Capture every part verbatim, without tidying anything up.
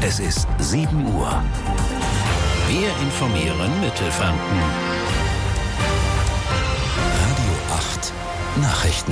Es ist sieben Uhr. Wir informieren Mittelfranken. Radio acht Nachrichten.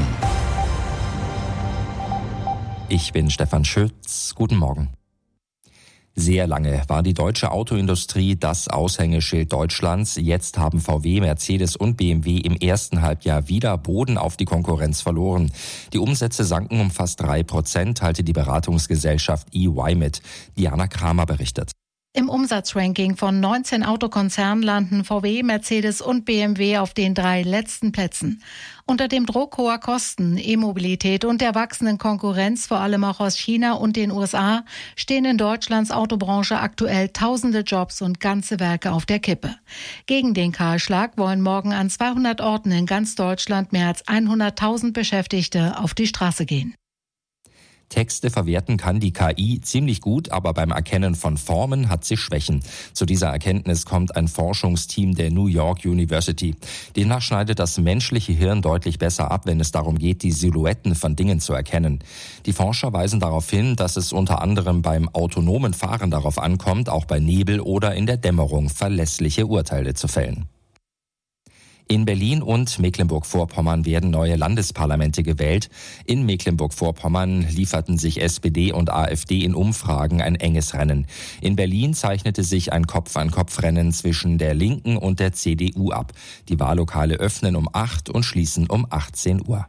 Ich bin Stefan Schütz. Guten Morgen. Sehr lange war die deutsche Autoindustrie das Aushängeschild Deutschlands. Jetzt haben V W, Mercedes und B M W im ersten Halbjahr wieder Boden auf die Konkurrenz verloren. Die Umsätze sanken um fast drei Prozent, teilte die Beratungsgesellschaft E Y mit. Diana Kramer berichtet. Im Umsatzranking von neunzehn Autokonzernen landen V W, Mercedes und B M W auf den drei letzten Plätzen. Unter dem Druck hoher Kosten, E-Mobilität und der wachsenden Konkurrenz, vor allem auch aus China und den U S A, stehen in Deutschlands Autobranche aktuell tausende Jobs und ganze Werke auf der Kippe. Gegen den Kahlschlag wollen morgen an zweihundert Orten in ganz Deutschland mehr als hunderttausend Beschäftigte auf die Straße gehen. Texte verwerten kann die K I ziemlich gut, aber beim Erkennen von Formen hat sie Schwächen. Zu dieser Erkenntnis kommt ein Forschungsteam der New York University. Demnach schneidet das menschliche Hirn deutlich besser ab, wenn es darum geht, die Silhouetten von Dingen zu erkennen. Die Forscher weisen darauf hin, dass es unter anderem beim autonomen Fahren darauf ankommt, auch bei Nebel oder in der Dämmerung verlässliche Urteile zu fällen. In Berlin und Mecklenburg-Vorpommern werden neue Landesparlamente gewählt. In Mecklenburg-Vorpommern lieferten sich S P D und A f D in Umfragen ein enges Rennen. In Berlin zeichnete sich ein Kopf-an-Kopf-Rennen zwischen der Linken und der C D U ab. Die Wahllokale öffnen um acht und schließen um achtzehn Uhr.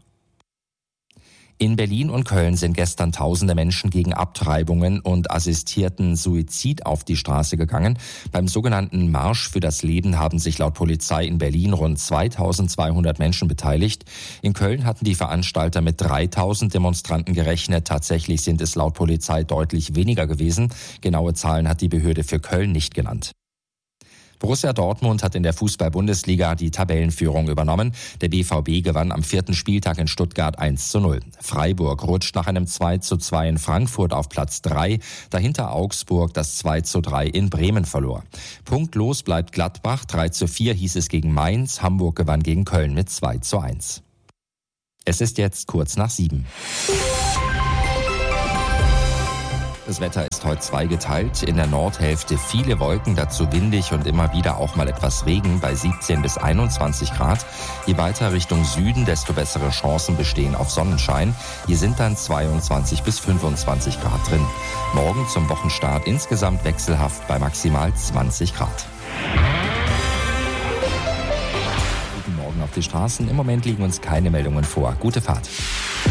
In Berlin und Köln sind gestern tausende Menschen gegen Abtreibungen und assistierten Suizid auf die Straße gegangen. Beim sogenannten Marsch für das Leben haben sich laut Polizei in Berlin rund zweitausendzweihundert Menschen beteiligt. In Köln hatten die Veranstalter mit dreitausend Demonstranten gerechnet. Tatsächlich sind es laut Polizei deutlich weniger gewesen. Genaue Zahlen hat die Behörde für Köln nicht genannt. Borussia Dortmund hat in der Fußball-Bundesliga die Tabellenführung übernommen. Der B V B gewann am vierten Spieltag in Stuttgart eins zu null. Freiburg rutscht nach einem zwei zu zwei in Frankfurt auf Platz drei. Dahinter Augsburg, das zwei zu drei in Bremen verlor. Punktlos bleibt Gladbach. drei zu vier hieß es gegen Mainz. Hamburg gewann gegen Köln mit zwei zu eins. Es ist jetzt kurz nach sieben. Das Wetter ist heute zweigeteilt. In der Nordhälfte viele Wolken, dazu windig und immer wieder auch mal etwas Regen bei siebzehn bis einundzwanzig Grad. Je weiter Richtung Süden, desto bessere Chancen bestehen auf Sonnenschein. Hier sind dann zweiundzwanzig bis fünfundzwanzig Grad drin. Morgen zum Wochenstart insgesamt wechselhaft bei maximal zwanzig Grad. Guten Morgen auf die Straßen. Im Moment liegen uns keine Meldungen vor. Gute Fahrt.